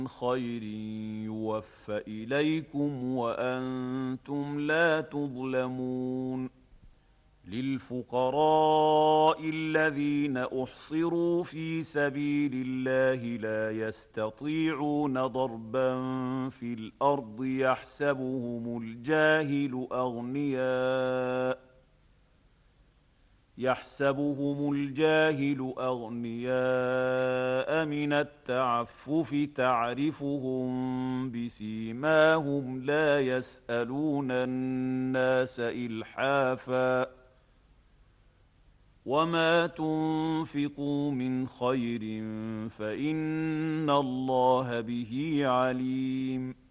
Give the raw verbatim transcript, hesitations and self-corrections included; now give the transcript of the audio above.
خير يوف إليكم وأنتم لا تظلمون. للفقراء الذين أحصروا في سبيل الله لا يستطيعون ضربا في الأرض يحسبهم الجاهل أغنياء يحسبهم الجاهل أغنياء من التعفف تعرفهم بسيماهم لا يسألون الناس إلحافا وما تنفقوا من خير فإن الله به عليم.